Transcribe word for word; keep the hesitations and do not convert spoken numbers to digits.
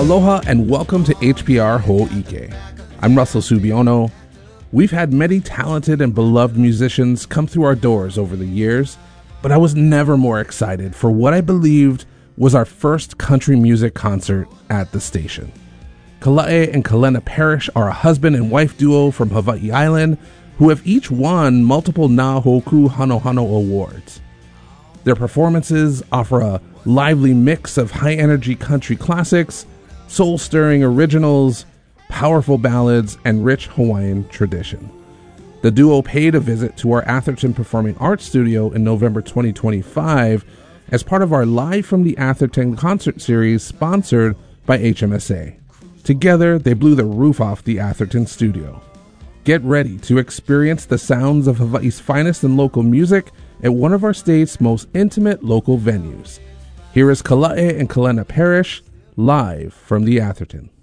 Aloha and welcome to H P R Ho'ike. I'm Russell Subiono. We've had many talented and beloved musicians come through our doors over the years, but I was never more excited for what I believed was our first country music concert at the station. Kala'e and Kalena Parrish are a husband and wife duo from Hawaii Island who have each won multiple Nā Hoku Hano Hano awards. Their performances offer a lively mix of high-energy country classics, soul-stirring originals, powerful ballads, and rich Hawaiian tradition. The duo paid a visit to our Atherton Performing Arts Studio in November twenty twenty-five as part of our Live from the Atherton concert series sponsored by H M S A. Together, they blew the roof off the Atherton studio. Get ready to experience the sounds of Hawaii's finest in local music at one of our state's most intimate local venues. Here is Kala'e and Kalena Parrish, live from the Atherton.